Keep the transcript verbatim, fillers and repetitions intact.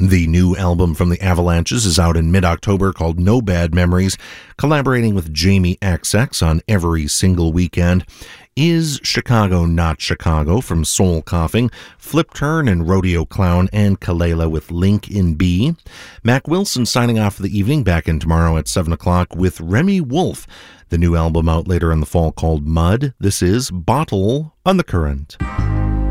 The new album from the Avalanches is out in mid-October called No Bad Memories, collaborating with Jamie X X on every single weekend. Is Chicago Not Chicago from Soul Coughing, Flip Turn and Rodeo Clown, and Kalela with Link in B. Mac Wilson signing off for the evening, back in tomorrow at seven o'clock with Remy Wolf. The new album out later in the fall called Mud. This is Bottle on the Current.